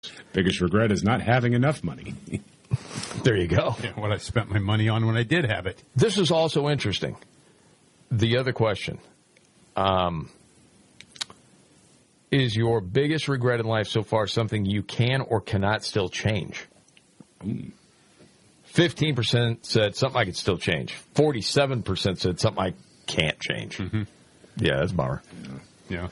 Biggest regret is not having enough money. There you go. Yeah, what I spent my money on when I did have it. This is also interesting. The other question. Is your biggest regret in life so far something you can or cannot still change? 15% said something I could still change. 47% said something I can't change. Mm-hmm. Yeah, that's a bummer. Yeah.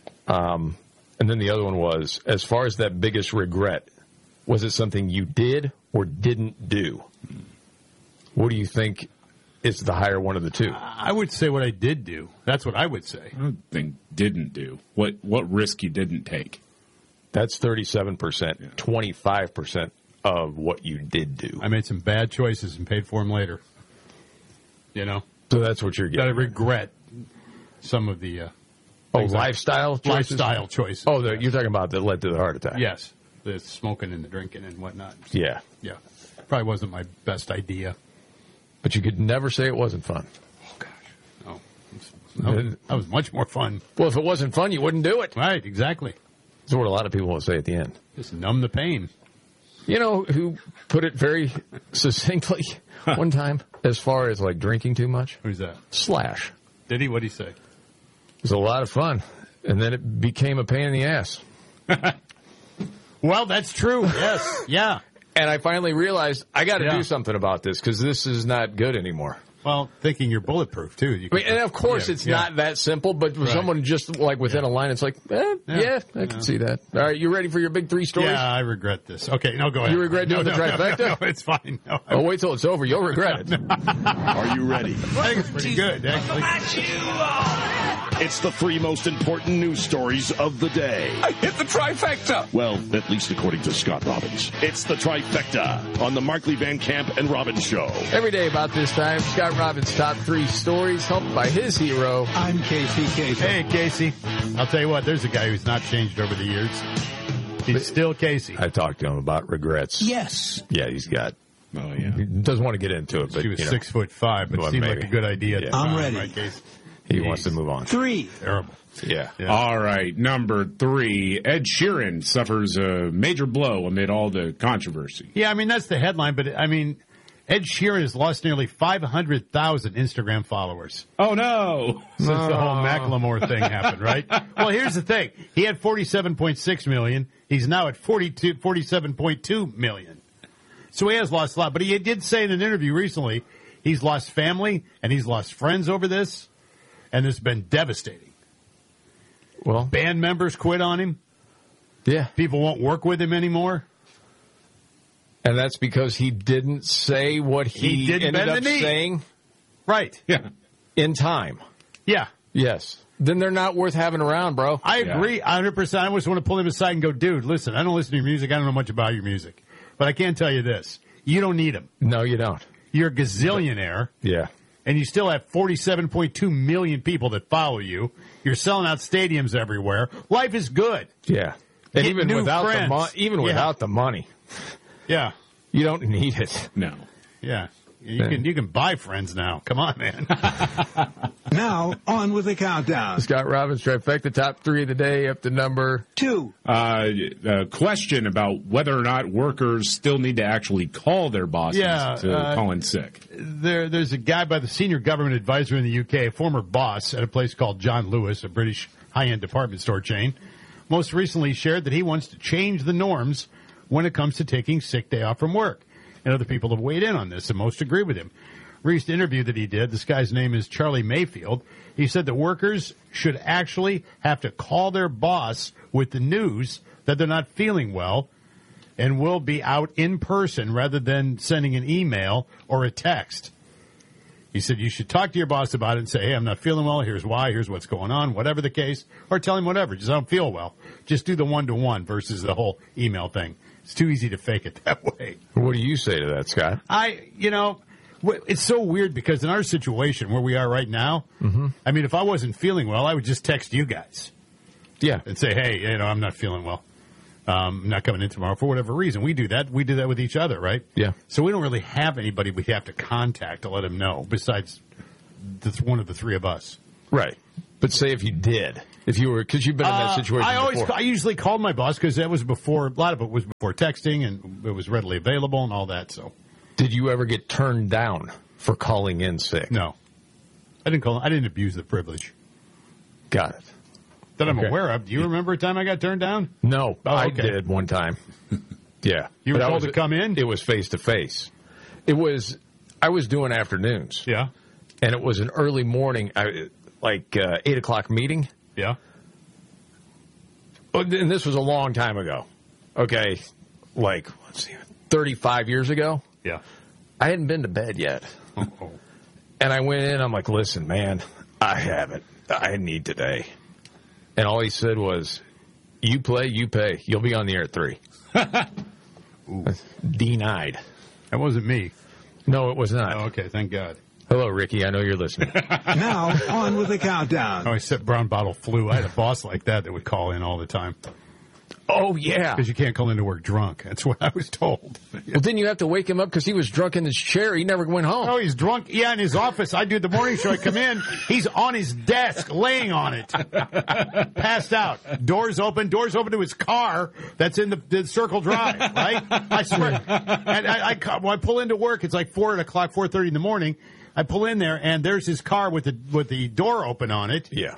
And then the other one was, as far as that biggest regret, was it something you did or didn't do? What do you think is the higher one of the two? I would say what I did do. That's what I would say. I don't think didn't do. What risk you didn't take? That's 37%, 25% of what you did do. I made some bad choices and paid for them later. You know? So that's what you're getting. Got to regret some of the... lifestyle choices? Lifestyle choices. Oh, you're talking about that led to the heart attack. Yes. The smoking and the drinking and whatnot. Yeah. Yeah. Probably wasn't my best idea. But you could never say it wasn't fun. Oh, gosh. No. That was much more fun. Well, if it wasn't fun, you wouldn't do it. Right, exactly. That's what a lot of people will say at the end. Just numb the pain. You know who put it very succinctly one time as far as, like, drinking too much? Who's that? Slash. Did he? What did he say? It was a lot of fun, and then it became a pain in the ass. Well, that's true. Yes. Yeah. And I finally realized I got to do something about this because this is not good anymore. Well, thinking you're bulletproof, too. And of course, it's not that simple, but for someone just like within a line, it's like, I can see that. All right, you ready for your big three stories? Yeah, I regret this. Okay, no, go ahead. You regret doing the trifecta? No, it's fine. No, wait till it's over. You'll regret it. Are you ready? I think it's pretty good, actually. It's the three most important news stories of the day. I hit the trifecta. Well, at least according to Scott Robbins. It's the trifecta on the Markley Van Camp and Robbins Show. Every day about this time, Scott Robbins' top three stories, helped by his hero. I'm Casey Kasem. Hey, Casey. I'll tell you what, there's a guy who's not changed over the years. He's still Casey. I talked to him about regrets. Yes. Yeah, he's got... Oh, yeah. He doesn't want to get into it, but he was 6'5", but it seemed like a good idea. Yeah. I'm ready. Right, Casey? He wants to move on. 3. Terrible. Yeah. All right, number 3. Ed Sheeran suffers a major blow amid all the controversy. Yeah, I mean, that's the headline, but, I mean, Ed Sheeran has lost nearly 500,000 Instagram followers. Oh, no. Since the whole Macklemore thing happened, right? Well, here's the thing. He had 47.6 million. He's now at 47.2 million. So he has lost a lot. But he did say in an interview recently he's lost family and he's lost friends over this. And it's been devastating. Well, band members quit on him. Yeah. People won't work with him anymore. And that's because he didn't say what he ended up saying. Right. Yeah. In time. Yeah. Yes. Then they're not worth having around, bro. I agree 100%. I always want to pull him aside and go, dude, listen, I don't listen to your music. I don't know much about your music. But I can tell you this. You don't need him. No, you don't. You're a gazillionaire. Yeah. And you still have 47.2 million people that follow you. You're selling out stadiums everywhere. Life is good. Yeah. And Get even new without friends. without the money. Yeah. You don't need it. No. Yeah. You can buy friends now. Come on, man. Now, on with the countdown. Scott Robbins, trifecta, top 3 of the day, up to number 2. A question about whether or not workers still need to actually call their bosses to call in sick. There's a guy by the senior government advisor in the UK, a former boss at a place called John Lewis, a British high-end department store chain, most recently shared that he wants to change the norms when it comes to taking sick day off from work. And other people have weighed in on this, and most agree with him. Recent interview that he did, this guy's name is Charlie Mayfield. He said that workers should actually have to call their boss with the news that they're not feeling well and will be out in person rather than sending an email or a text. He said you should talk to your boss about it and say, hey, I'm not feeling well. Here's why. Here's what's going on, whatever the case. Or tell him whatever. Just I don't feel well. Just do the one-to-one versus the whole email thing. It's too easy to fake it that way. What do you say to that, Scott? It's so weird because in our situation where we are right now, I mean, if I wasn't feeling well, I would just text you guys. Yeah. And say, hey, I'm not feeling well. I'm not coming in tomorrow for whatever reason. We do that. We do that with each other, right? Yeah. So we don't really have anybody we have to contact to let them know besides one of the three of us. Right. But say if you did. If you were, because you've been in that situation before. I usually called my boss because that was before, a lot of it was before texting and it was readily available and all that. So, did you ever get turned down for calling in sick? No, I didn't call. I didn't abuse the privilege. Got it. That I'm aware of. Do you remember a time I got turned down? No, I did one time. Yeah, you were told to come in. It was face to face. I was doing afternoons. Yeah, and it was an early morning, 8 o'clock meeting. Yeah. And this was a long time ago. Okay. 35 years ago. Yeah. I hadn't been to bed yet. Oh. And I went in, I'm like, listen, man, I haven't. I need today. And all he said was, you play, you pay. You'll be on the air at 3. Denied. That wasn't me. No, it was not. Oh, okay, thank God. Hello, Ricky. I know you're listening. Now, on with the countdown. Oh, I said brown bottle flu. I had a boss like that would call in all the time. Oh, yeah. Because you can't call into work drunk. That's what I was told. Well, didn't you have to wake him up because he was drunk in his chair? He never went home. Oh, he's drunk. Yeah, in his office. I do the morning show. I come in. He's on his desk, laying on it. Passed out. Doors open to his car that's in the Circle Drive, right? I swear. And when I pull into work, it's like 4 o'clock, 4:30 in the morning. I pull in there, and there's his car with the door open on it. Yeah.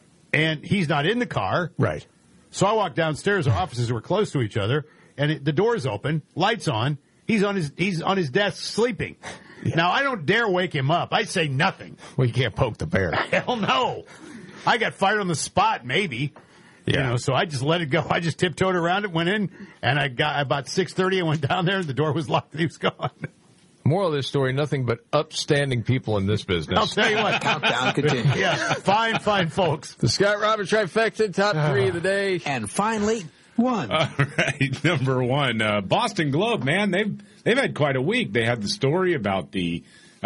And he's not in the car. Right. So I walk downstairs. Our offices were close to each other, and the door's open, lights on. He's on his desk sleeping. Yeah. Now I don't dare wake him up. I say nothing. Well, you can't poke the bear. Hell no. I got fired on the spot, maybe. Yeah. So I just let it go. I just tiptoed around it, went in, and I got about 6:30. I went down there, and the door was locked, and he was gone. Moral of this story, nothing but upstanding people in this business. I'll tell you what. Countdown continues. Yeah, fine folks. The Scott Roberts trifecta, top 3 of the day. And finally, one. All right, number 1, Boston Globe, man, they've had quite a week. They had the story about the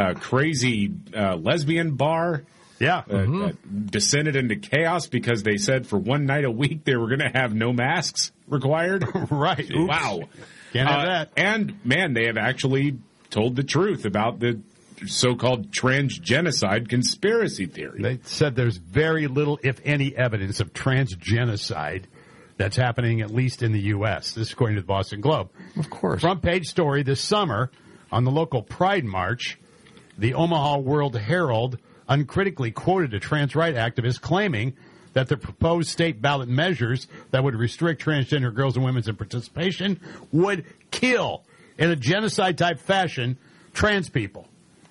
crazy lesbian bar. Yeah. That descended into chaos because they said for one night a week they were going to have no masks required. Right. Oops. Wow. Can't have that. And, man, they have actually told the truth about the so-called transgenocide conspiracy theory. They said there's very little, if any, evidence of transgenocide that's happening, at least in the U.S. This is according to the Boston Globe. Of course. Front page story this summer on the local Pride March, the Omaha World Herald uncritically quoted a trans rights activist claiming that the proposed state ballot measures that would restrict transgender girls and women's participation would kill, in a genocide-type fashion, trans people.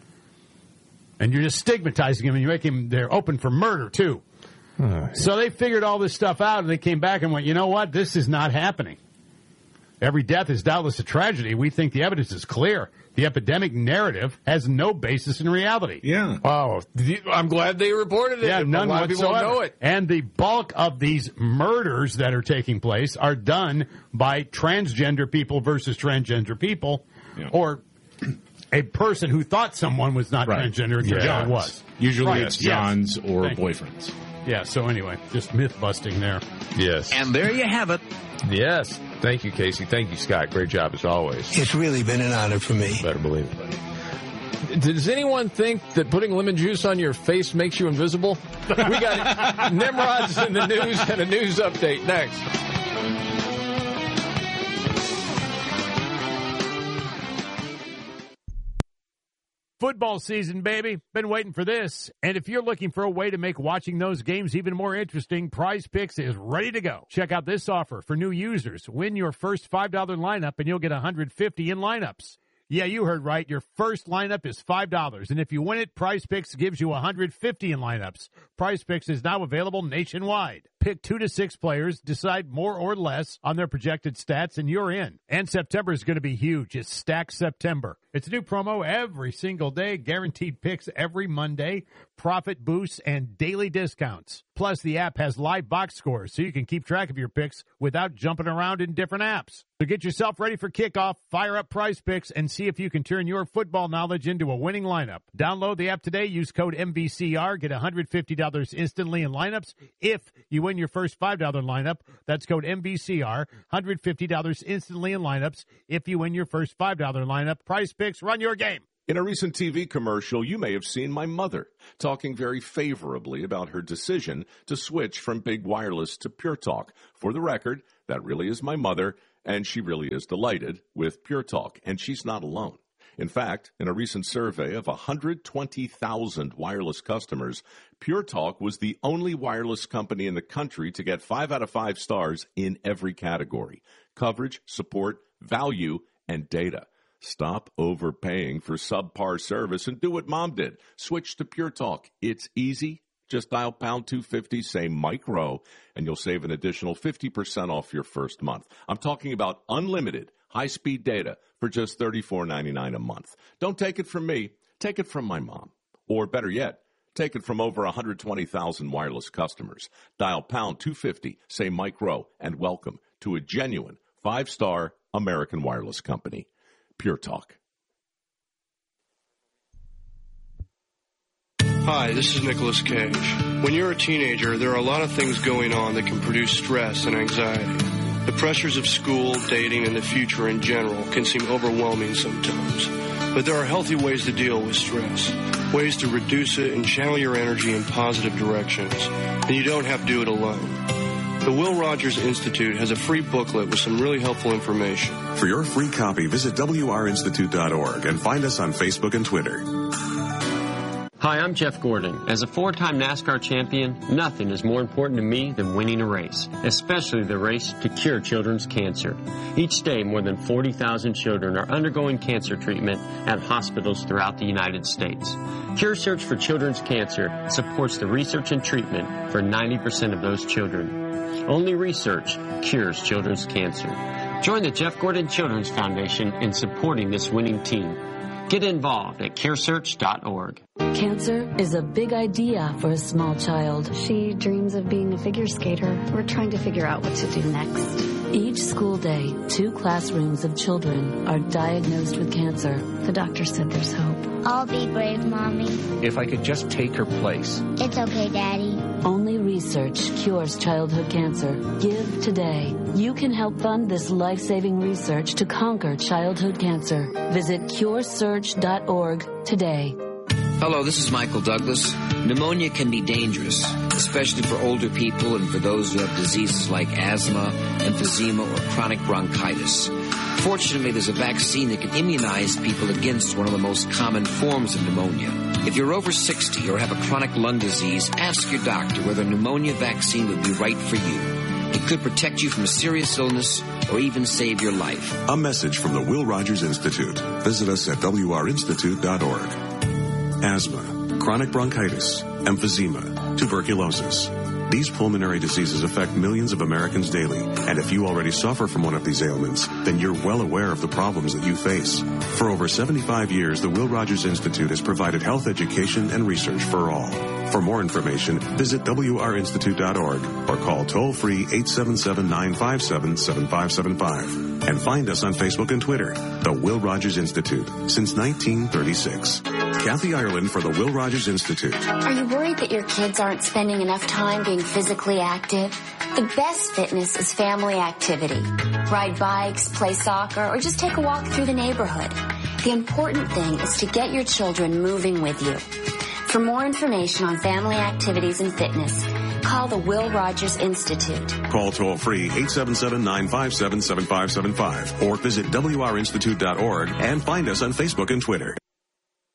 And you're just stigmatizing them, and you make them, they're open for murder, too. So they figured all this stuff out, and they came back and went, you know what? This is not happening. Every death is doubtless a tragedy. We think the evidence is clear. The epidemic narrative has no basis in reality. Yeah. Oh, I'm glad they reported it. Yeah, none a lot of people whatsoever. don't know it. And the bulk of these murders that are taking place are done by transgender people versus transgender people, or a person who thought someone was not transgender and John was. Usually it's Johns or boyfriends. Yeah, so anyway, just myth busting there. Yes. And there you have it. Yes. Thank you, Casey. Thank you, Scott. Great job as always. It's really been an honor for me. Better believe it, buddy. Does anyone think that putting lemon juice on your face makes you invisible? We got Nimrod's in the news and a news update next. Football season, baby. Been waiting for this. And if you're looking for a way to make watching those games even more interesting, Prize Picks is ready to go. Check out this offer for new users. Win your first $5 lineup and you'll get $150 in lineups. Yeah, you heard right. Your first lineup is $5. And if you win it, Prize Picks gives you $150 in lineups. Prize Picks is now available nationwide. Pick 2 to 6 players, decide more or less on their projected stats, and you're in. And September is going to be huge. It's Stack September. It's a new promo every single day, guaranteed picks every Monday, profit boosts, and daily discounts. Plus, the app has live box scores, so you can keep track of your picks without jumping around in different apps. So get yourself ready for kickoff, fire up Prize Picks, and see if you can turn your football knowledge into a winning lineup. Download the app today, use code MVCR, get $150 instantly in lineups if you win your first $5 lineup. That's code MVCR, $150 instantly in lineups if you win your first $5 lineup. Prize Picks, run your game. In a recent TV commercial, you may have seen my mother talking very favorably about her decision to switch from Big Wireless to Pure Talk. For the record, that really is my mother, and she really is delighted with Pure Talk, and she's not alone. In fact, in a recent survey of 120,000 wireless customers, Pure Talk was the only wireless company in the country to get 5 out of 5 stars in every category: coverage, support, value, and data. Stop overpaying for subpar service and do what Mom did. Switch to Pure Talk. It's easy. Just dial pound 250, say Mike Rowe, and you'll save an additional 50% off your first month. I'm talking about unlimited high-speed data for just $34.99 a month. Don't take it from me. Take it from my mom. Or better yet, take it from over 120,000 wireless customers. Dial pound 250, say Mike Rowe, and welcome to a genuine 5-star American wireless company. Pure Talk. Hi, this is Nicolas Cage. When you're a teenager, there are a lot of things going on that can produce stress and anxiety. The pressures of school, dating, and the future in general can seem overwhelming sometimes. But there are healthy ways to deal with stress, ways to reduce it and channel your energy in positive directions. And you don't have to do it alone. The Will Rogers Institute has a free booklet with some really helpful information. For your free copy, visit WRInstitute.org and find us on Facebook and Twitter. Hi, I'm Jeff Gordon. As a 4-time NASCAR champion, nothing is more important to me than winning a race, especially the race to cure children's cancer. Each day, more than 40,000 children are undergoing cancer treatment at hospitals throughout the United States. Cure Search for Children's Cancer supports the research and treatment for 90% of those children. Only research cures children's cancer. Join the Jeff Gordon Children's Foundation in supporting this winning team. Get involved at caresearch.org. Cancer is a big idea for a small child. She dreams of being a figure skater. We're trying to figure out what to do next. Each school day, 2 classrooms of children are diagnosed with cancer. The doctor said there's hope. I'll be brave, Mommy. If I could just take her place. It's okay, Daddy. Only research cures childhood cancer. Give today. You can help fund this life-saving research to conquer childhood cancer. Visit curesearch.org today. Hello, this is Michael Douglas. Pneumonia can be dangerous, especially for older people and for those who have diseases like asthma, emphysema, or chronic bronchitis. Fortunately, there's a vaccine that can immunize people against one of the most common forms of pneumonia. If you're over 60 or have a chronic lung disease, ask your doctor whether a pneumonia vaccine would be right for you. It could protect you from serious illness or even save your life. A message from the Will Rogers Institute. Visit us at WRInstitute.org. Asthma, chronic bronchitis, emphysema, tuberculosis. These pulmonary diseases affect millions of Americans daily, and if you already suffer from one of these ailments, then you're well aware of the problems that you face. For over 75 years, the Will Rogers Institute has provided health education and research for all. For more information, visit WRInstitute.org or call toll-free 877-957-7575. And find us on Facebook and Twitter, the Will Rogers Institute, since 1936. Kathy Ireland for the Will Rogers Institute. Are you worried that your kids aren't spending enough time being physically active? The best fitness is family activity. Ride bikes, play soccer, or just take a walk through the neighborhood. The important thing is to get your children moving with you. For more information on family activities and fitness, call the Will Rogers Institute. Call toll-free 877-957-7575 or visit WRInstitute.org and find us on Facebook and Twitter.